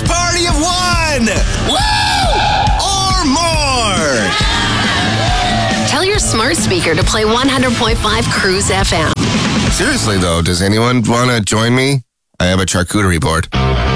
party of one! Woo! Or more! Tell your smart speaker to play 100.5 Cruise FM. Seriously, though, does anyone want to join me? I have a charcuterie board.